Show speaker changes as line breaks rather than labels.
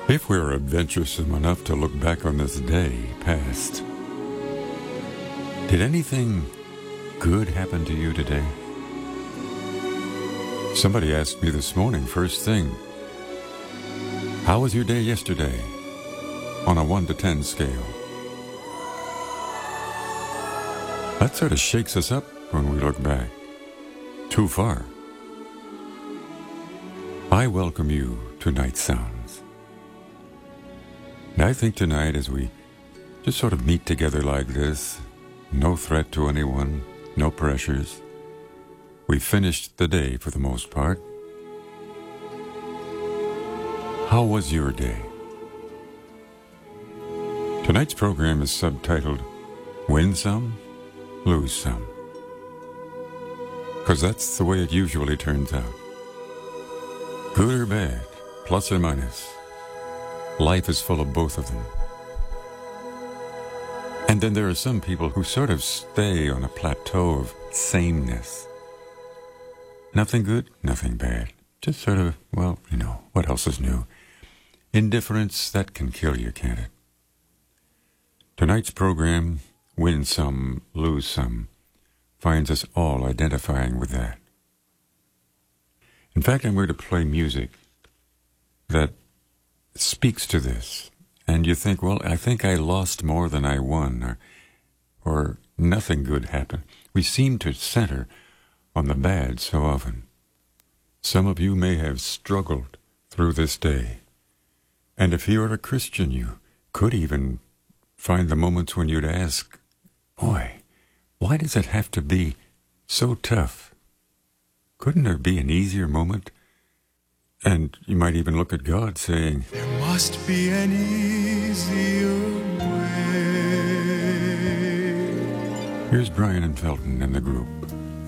If we're adventuresome enough to look back on this day past, did anything good happen to you today? Somebody asked me this morning, first thing, how was your day yesterday on a 1 to 10 scale? That sort of shakes us up when we look back. Too far. I welcome you to Night Sounds. And I think tonight, as we just sort of meet together like this, no threat to anyone, no pressures, we finished the day for the most part. How was your day? Tonight's program is subtitled, Win Some, Lose Some. Because that's the way it usually turns out. Good or bad, plus or minus. Life is full of both of them. And then there are some people who sort of stay on a plateau of sameness. Nothing good, nothing bad. Just sort of, well, you know, what else is new? Indifference, that can kill you, can't it? Tonight's program, Win Some, Lose Some, finds us all identifying with that. In fact, I'm going to play music that speaks to this. And you think, well, I think I lost more than I won, or nothing good happened. We seem to center on the bad so often. Some of you may have struggled through this day. And if you're a Christian, you could even find the moments when you'd ask, boy, why does it have to be so tough? Couldn't there be an easier moment? And you might even look at God saying, there must be an easier way. Here's Brian and Felton and the group.